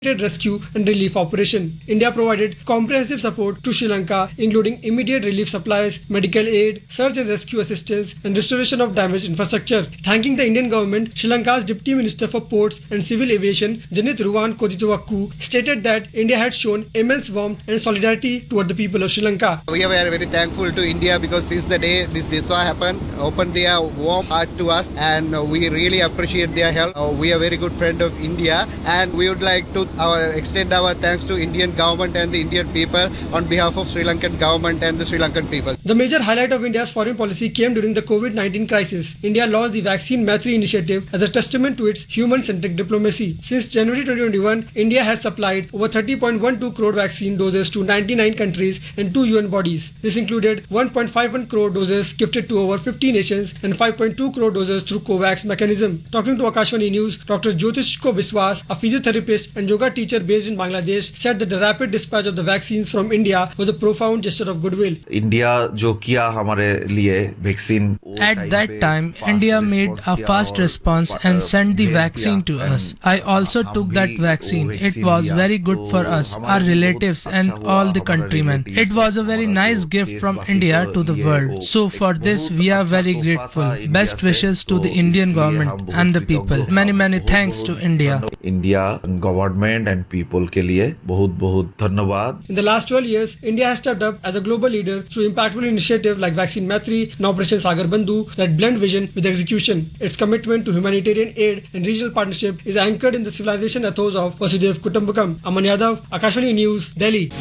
rescue and relief operation. India provided comprehensive support to Sri Lanka, including immediate relief supplies, medical aid, search and rescue assistance, and restoration of damaged infrastructure. Thanking the Indian government, Sri Lanka's Deputy Minister for Ports and Civil Aviation, Janith Ruwan Kodituwakku, stated that India had shown immense warmth and solidarity toward the people of Sri Lanka. We are very thankful to India because since the day this disaster happened, opened their warm heart to us, and we really appreciate their help. We are very good friend of India, and we would like to extend our thanks to Indian government and the Indian people on behalf of Sri Lankan government and the Sri Lankan people. The major highlight of India's foreign policy came during the COVID-19 crisis. India launched the Vaccine Maitri initiative as a testament to its human-centric diplomacy. Since January 2021, India has supplied over 30.12 crore vaccine doses to 99 countries and 2 UN bodies. This included 1.51 crore doses gifted to over 50 nations and 5.2 crore doses through COVAX mechanism. Talking to Akashvani News, Dr. Jyotishko Biswas, a physiotherapist and yoga teacher based in Bangladesh, said that the rapid dispatch of the vaccines from India was a profound gesture of goodwill. India जो किया हमारे लिए vaccine. At that time, India made a fast response and sent the vaccine to us. I also took that vaccine. It was very good for us, our relatives and all the countrymen. It was a very nice gift from India to the world. So for this, we are very grateful. Best wishes to the Indian government and the people. Many thanks to India. India government and people के लिए बहुत धन्यवाद. In the last 12 years, India has stepped up as a global leader through impactful initiatives like Vaccine Maitri and Operation Sagar Bandhu that blend vision with execution. Its commitment to humanitarian aid and regional partnership is anchored in the civilization ethos of Vasudev Kutumbakam. Aman Yadav, Akashvani News, Delhi.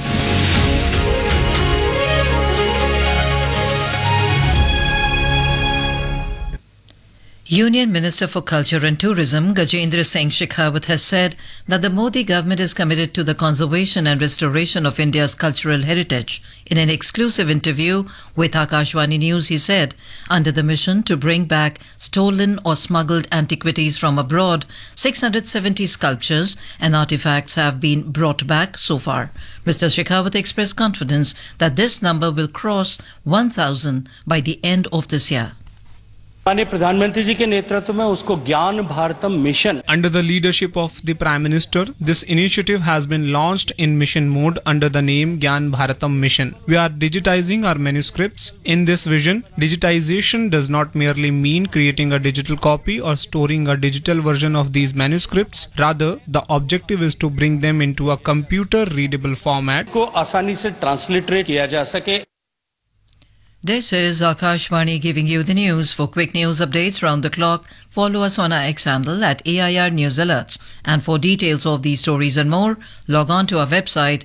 Union Minister for Culture and Tourism Gajendra Singh Shekhawat has said that the Modi government is committed to the conservation and restoration of India's cultural heritage. In an exclusive interview with Akashvani News, he said, under the mission to bring back stolen or smuggled antiquities from abroad, 670 sculptures and artifacts have been brought back so far. Mr. Shekhawat expressed confidence that this number will cross 1,000 by the end of this year. माननीय प्रधानमंत्री जी के नेतृत्व में उसको ज्ञान Bharatam mission Under the leadership of the Prime Minister, this initiative has been launched in mission mode under the name Gyan Bharatam Mission. We are digitizing our manuscripts. In this vision, digitization does not merely mean creating a digital copy or storing a digital version of these manuscripts. Rather, the objective is to bring them into a computer-readable format. को आसानी से transliterate किया जा सके. This is Akashvani giving you the news. For quick news updates round the clock, follow us on our X handle at AIR News Alerts. And for details of these stories and more, log on to our website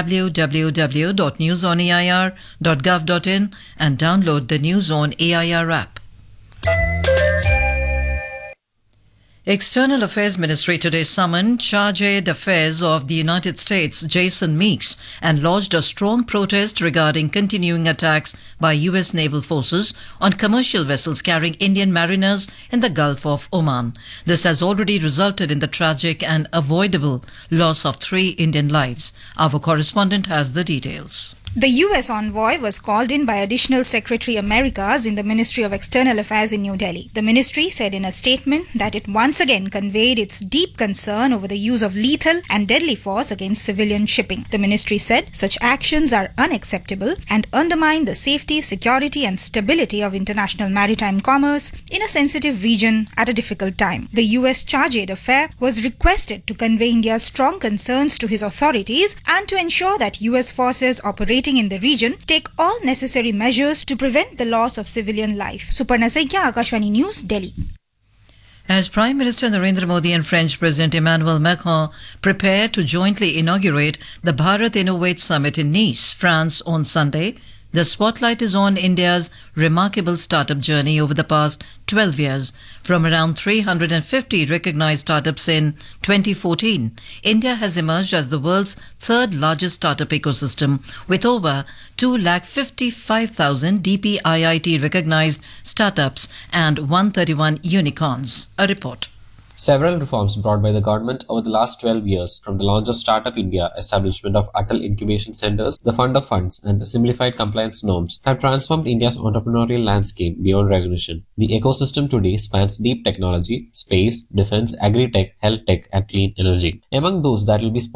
www.newsonair.gov.in and download the News on AIR app. External Affairs Ministry today summoned Chargé d'Affaires of the United States, Jason Meeks, and lodged a strong protest regarding continuing attacks by U.S. naval forces on commercial vessels carrying Indian mariners in the Gulf of Oman. This has already resulted in the tragic and avoidable loss of 3 Indian lives. Our correspondent has the details. The U.S. envoy was called in by Additional Secretary Americas in the Ministry of External Affairs in New Delhi. The ministry said in a statement that it once again conveyed its deep concern over the use of lethal and deadly force against civilian shipping. The ministry said such actions are unacceptable and undermine the safety, security and stability of international maritime commerce in a sensitive region at a difficult time. The U.S. Chargé d'Affaires was requested to convey India's strong concerns to his authorities and to ensure that U.S. forces operating in the region take all necessary measures to prevent the loss of civilian life. Suparna Saigya, Akashvani News, Delhi. As Prime Minister Narendra Modi and French President Emmanuel Macron prepare to jointly inaugurate the Bharat Innovate Summit in Nice, France on Sunday, the spotlight is on India's remarkable startup journey over the past 12 years. From around 350 recognized startups in 2014, India has emerged as the world's 3rd largest startup ecosystem with over 255,000 DPIIT recognized startups and 131 unicorns. A report. Several reforms brought by the government over the last 12 years, from the launch of Startup India, establishment of Atal Incubation Centers, the Fund of Funds, and the simplified compliance norms, have transformed India's entrepreneurial landscape beyond recognition. The ecosystem today spans deep technology, space, defense, agri-tech, health tech, and clean energy. Among those that will be